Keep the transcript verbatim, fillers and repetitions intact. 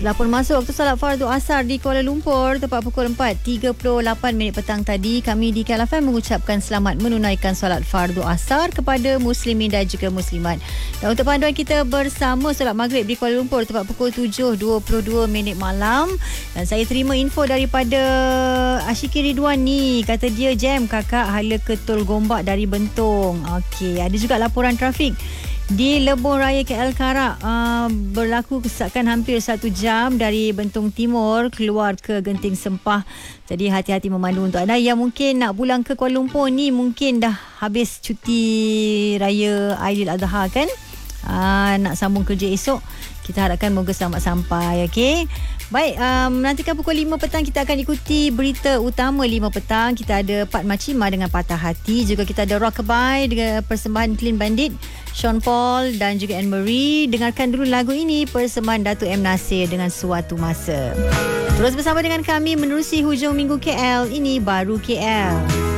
Lapor masuk waktu salat fardu asar di Kuala Lumpur tepat pukul empat tiga puluh lapan minit petang tadi. Kami di K L F M mengucapkan selamat menunaikan solat fardu asar kepada muslimin dan juga muslimat. Dan untuk panduan kita bersama solat maghrib di Kuala Lumpur tepat pukul tujuh dua puluh dua minit malam. Dan saya terima info daripada Asyiki Ridwan ni. Kata dia jam kakak hala Ketul Gombak dari Bentong. Okey, ada juga laporan trafik di Lebuh Raya K L Karak, uh, berlaku kesesakan hampir satu jam dari Bentong Timur keluar ke Genting Sempah. Jadi hati-hati memandu untuk anda yang mungkin nak pulang ke Kuala Lumpur ni, mungkin dah habis cuti Raya Aidiladha kan, uh, nak sambung kerja esok. Kita harapkan moga selamat sampai. Okey. Baik, um, nantikan pukul lima petang kita akan ikuti berita utama lima petang. Kita ada Pat Macima dengan Patah Hati. Juga kita ada Rockabye dengan persembahan Clean Bandit, Sean Paul dan juga Anne Marie. Dengarkan dulu lagu ini, persembahan Datuk M. Nasir dengan Suatu Masa. Terus bersama dengan kami menerusi hujung minggu K L. Ini Baru K L.